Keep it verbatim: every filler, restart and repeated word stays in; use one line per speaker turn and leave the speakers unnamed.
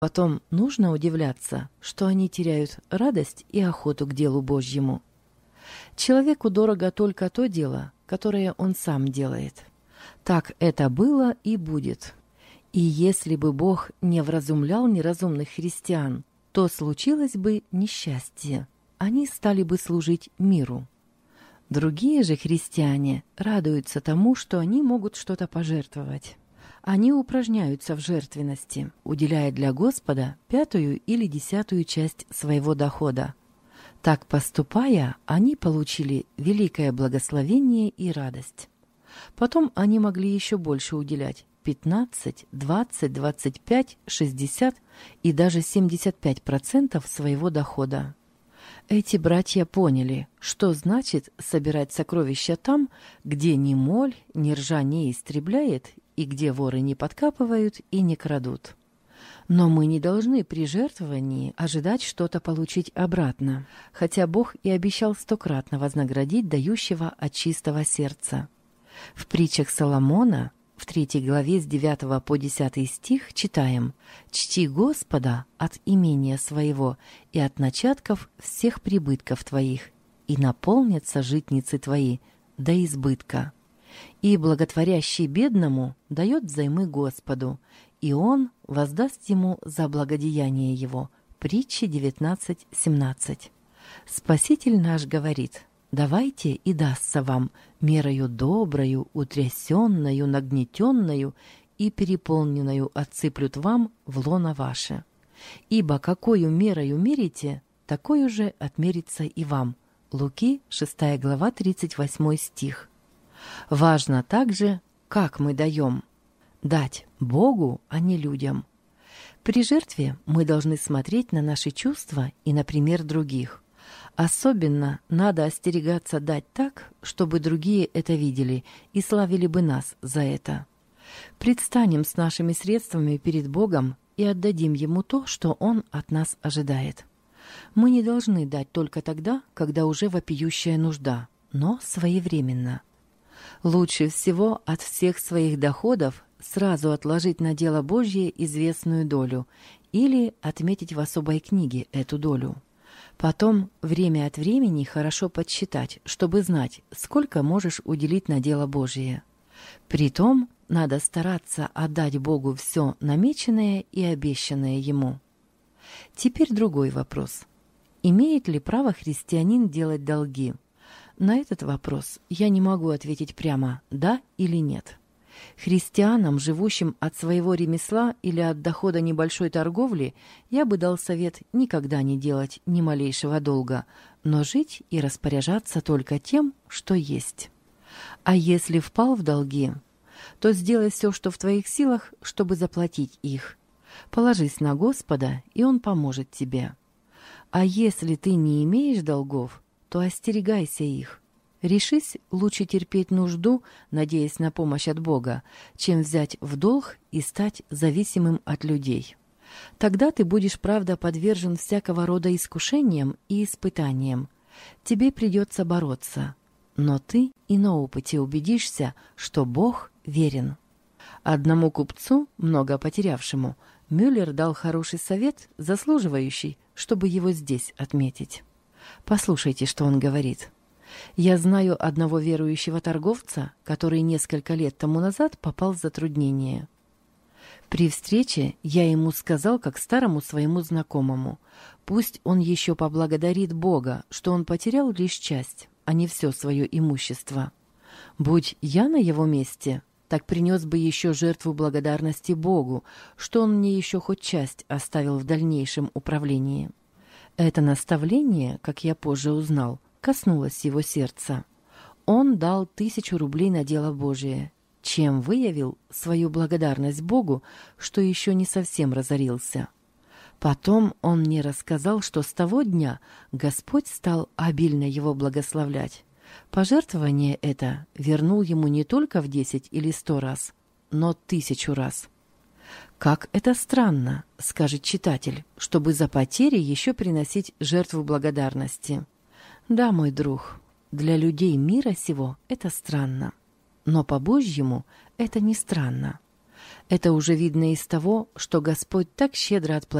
Потом нужно удивляться, что они теряют радость и охоту к делу Божьему. Человеку дорого только то дело, которое он сам делает. Так это было и будет. И если бы Бог не вразумлял неразумных христиан, то случилось бы несчастье. Они стали бы служить миру. Другие же христиане радуются тому, что они могут что-то пожертвовать. Они упражняются в жертвенности, уделяя для Господа пятую или десятую часть своего дохода. Так поступая, они получили великое благословение и радость. Потом они могли еще больше уделять – пятнадцать, двадцать, двадцать пять, шестьдесят и даже семьдесят пять процентов своего дохода. Эти братья поняли, что значит собирать сокровища там, где ни моль, ни ржа не истребляет, и где воры не подкапывают и не крадут. Но мы не должны при жертвовании ожидать что-то получить обратно, хотя Бог и обещал стократно вознаградить дающего от чистого сердца. В притчах Соломона, в третьей главе с девятого по десятый стих читаем: «Чти Господа от имения своего и от начатков всех прибытков твоих, и наполнятся житницы твои до избытка. И благотворящий бедному дает взаймы Господу, и он воздаст ему за благодеяние его». Притчи девятнадцать семнадцать. Спаситель наш говорит: «Давайте, и дастся вам мерою доброю, утрясенною, нагнетенную и переполненную отсыплют вам в лоно ваше. Ибо какою мерою мерите, такою же отмерится и вам». Луки, шестая глава, тридцать восьмой стих. Важно также, как мы даем. Дать Богу, а не людям. При жертве мы должны смотреть на наши чувства и на пример других. Особенно надо остерегаться дать так, чтобы другие это видели и славили бы нас за это. Предстанем с нашими средствами перед Богом и отдадим Ему то, что Он от нас ожидает. Мы не должны дать только тогда, когда уже вопиющая нужда, но своевременно. Лучше всего от всех своих доходов сразу отложить на дело Божье известную долю или отметить в особой книге эту долю. Потом время от времени хорошо подсчитать, чтобы знать, сколько можешь уделить на дело Божие. Притом надо стараться отдать Богу все намеченное и обещанное Ему. Теперь другой вопрос. Имеет ли право христианин делать долги? На этот вопрос я не могу ответить прямо «да» или «нет». Христианам, живущим от своего ремесла или от дохода небольшой торговли, я бы дал совет никогда не делать ни малейшего долга, но жить и распоряжаться только тем, что есть. А если впал в долги, то сделай все, что в твоих силах, чтобы заплатить их. Положись на Господа, и Он поможет тебе. А если ты не имеешь долгов, то остерегайся их. Решись лучше терпеть нужду, надеясь на помощь от Бога, чем взять в долг и стать зависимым от людей. Тогда ты будешь, правда, подвержен всякого рода искушениям и испытаниям. Тебе придется бороться, но ты и на опыте убедишься, что Бог верен. Одному купцу, много потерявшему, Мюллер дал хороший совет, заслуживающий, чтобы его здесь отметить. Послушайте, что он говорит. «Я знаю одного верующего торговца, который несколько лет тому назад попал в затруднение. При встрече я ему сказал, как старому своему знакомому, пусть он еще поблагодарит Бога, что он потерял лишь часть, а не все свое имущество. Будь я на его месте, так принес бы еще жертву благодарности Богу, что он мне еще хоть часть оставил в дальнейшем управлении». Это наставление, как я позже узнал, коснулось его сердца. Он дал тысячу рублей на дело Божие, чем выявил свою благодарность Богу, что еще не совсем разорился. Потом он мне рассказал, что с того дня Господь стал обильно его благословлять. Пожертвование это вернул ему не только в десять или сто раз, но тысячу раз. «Как это странно, — скажет читатель, — чтобы за потери еще приносить жертву благодарности». Да, мой друг, для людей мира сего это странно, но по-божьему это не странно. Это уже видно из того, что Господь так щедро отплатил